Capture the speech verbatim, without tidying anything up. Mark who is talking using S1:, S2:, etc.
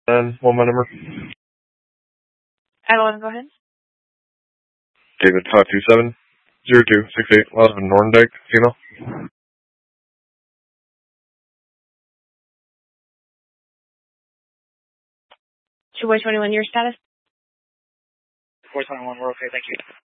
S1: And one my number.
S2: I want to go ahead.
S1: David five two seven zero two six eight eleven Norndijk, female.
S2: two by twenty-one, your status?
S3: four twenty-one, we're okay, thank you.